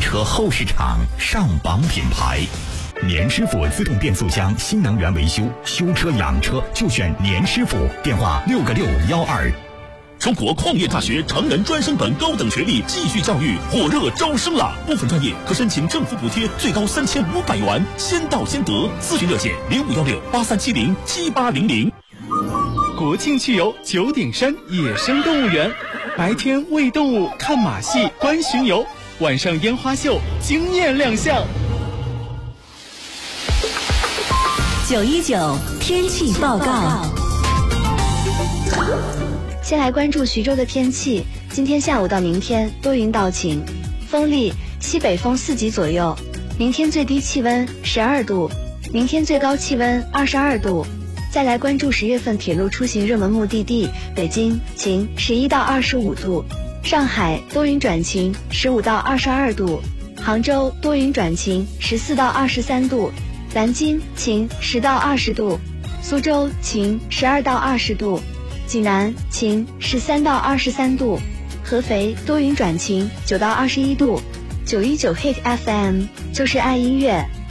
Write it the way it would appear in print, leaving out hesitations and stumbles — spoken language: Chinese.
车后市场上榜品牌。年师傅自动变速箱新能源维修，修车养车就选年师傅。电话6个612。 中国矿业大学成人专升本高等学历继续教育火热招生了，部分专业可申请政府补贴，最高3500元，先到先得。咨询热线051683707800。 国庆去游九鼎山野生动物园，白天喂动物、看马戏、观巡游，晚上烟花秀惊艳亮相。 919天气报告。 先来关注徐州的天气，今天下午到明天多云到晴，风力西北风4级左右，明天最低气温12度，明天最高气温22度。再来关注10月份铁路出行热门目的地，北京晴11到25度，上海多云转晴15到22度，杭州多云转晴14到23度，南京晴10到20度，苏州晴12到20度，济南晴13到23度，合肥多云转晴9到21度。919 Hit FM 就是爱音乐。